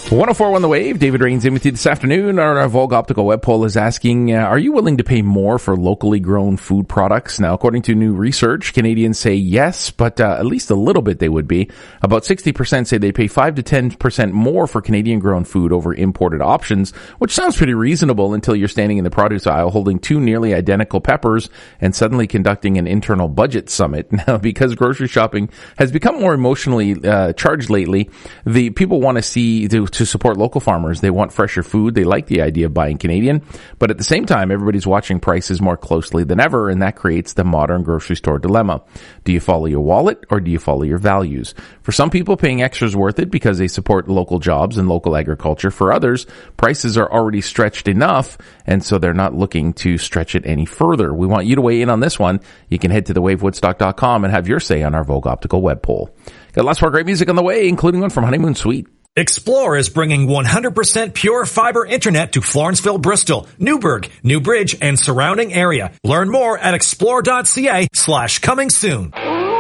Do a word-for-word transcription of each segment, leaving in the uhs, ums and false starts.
one oh four one The Wave, David Rains in with you this afternoon. Our, our Vogue Optical web poll is asking, uh, are you willing to pay more for locally grown food products? Now, according to new research, Canadians say yes, but uh, at least a little bit they would be. About sixty percent say they pay five to ten percent more for Canadian-grown food over imported options, which sounds pretty reasonable until you're standing in the produce aisle holding two nearly identical peppers and suddenly conducting an internal budget summit. Now, because grocery shopping has become more emotionally uh, charged lately, the people want to see... to to support local farmers. They want fresher food. They like the idea of buying Canadian. But at the same time, everybody's watching prices more closely than ever, and that creates the modern grocery store dilemma. Do you follow your wallet or do you follow your values? For some people, paying extra is worth it because they support local jobs and local agriculture. For others, prices are already stretched enough, and so they're not looking to stretch it any further. We want you to weigh in on this one. You can head to the wave woodstock dot com and have your say on our Vogue Optical web poll. Got lots more great music on the way, including one from Honeymoon Suite. Explore is bringing one hundred percent pure fiber internet to Florenceville, Bristol, Newburgh, New Bridge, and surrounding area. Learn more at explore.ca slash coming soon.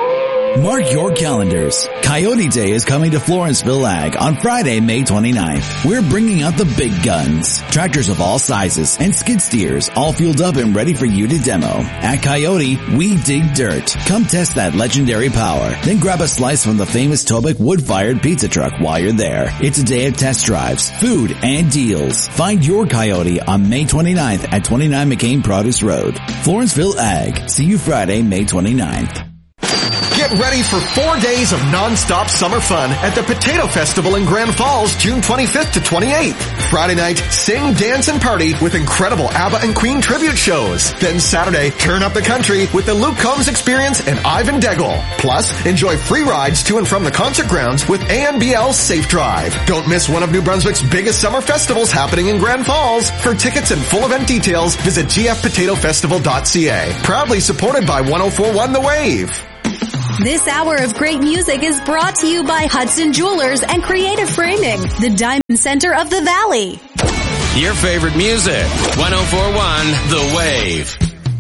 Mark your calendars. Coyote Day is coming to Florenceville Ag on Friday, May twenty-ninth. We're bringing out the big guns. Tractors of all sizes and skid steers all fueled up and ready for you to demo. At Coyote, we dig dirt. Come test that legendary power. Then grab a slice from the famous Tobic wood-fired pizza truck while you're there. It's a day of test drives, food, and deals. Find your Coyote on May twenty-ninth at twenty-nine McCain Produce Road. Florenceville Ag. See you Friday, May twenty-ninth. Get ready for four days of non-stop summer fun at the Potato Festival in Grand Falls, June twenty-fifth to twenty-eighth. Friday night, sing, dance, and party with incredible ABBA and Queen tribute shows. Then Saturday, turn up the country with the Luke Combs Experience and Ivan Degel. Plus, enjoy free rides to and from the concert grounds with A N B L Safe Drive. Don't miss one of New Brunswick's biggest summer festivals happening in Grand Falls. For tickets and full event details, visit g f potato festival dot c a. Proudly supported by one oh four one The Wave. This hour of great music is brought to you by Hudson Jewelers and Creative Framing, the Diamond Center of the Valley. Your favorite music, one oh four one The Wave.